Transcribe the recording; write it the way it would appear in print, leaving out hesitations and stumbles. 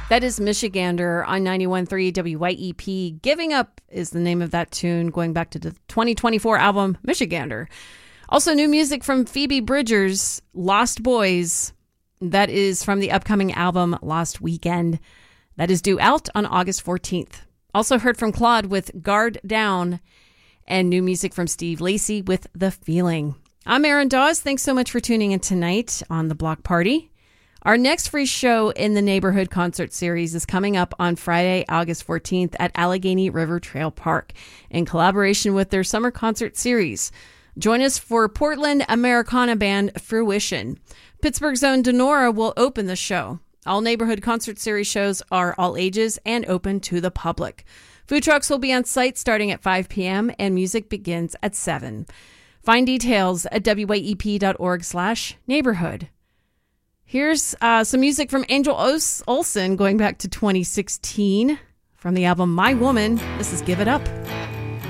That is Michigander on 91.3 WYEP. Giving Up is the name of that tune, going back to the 2024 album, Michigander. Also, new music from Phoebe Bridgers, Lost Boys. That is from the upcoming album, Lost Weekend. That is due out on August 14th. Also heard from Claude with Guard Down, and new music from Steve Lacy with The Feeling. I'm Erin Dawes. Thanks so much for tuning in tonight on The Block Party. Our next free show in the Neighborhood Concert Series is coming up on Friday, August 14th at Allegheny River Trail Park in collaboration with their summer concert series. Join us for Portland Americana band Fruition. Pittsburgh's own Denora will open the show. All Neighborhood Concert Series shows are all ages and open to the public. Food trucks will be on site starting at 5 p.m. and music begins at 7. Find details at wyep.org/neighborhood. Here's some music from Angel Olsen going back to 2016 from the album My Woman. This is Give It Up.